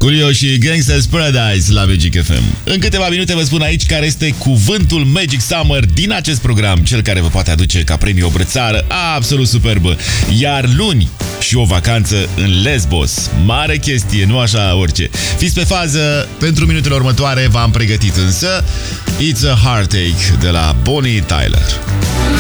Coolio și Gangsta's Paradise la Magic FM. În câteva minute vă spun aici care este cuvântul Magic Summer din acest program, cel care vă poate aduce ca premiu o brățară absolut superbă. Iar luni și o vacanță în Lesbos. Mare chestie, nu așa orice. Fiți pe fază, pentru minutele următoare v-am pregătit însă It's a Heartache de la Bonnie Tyler.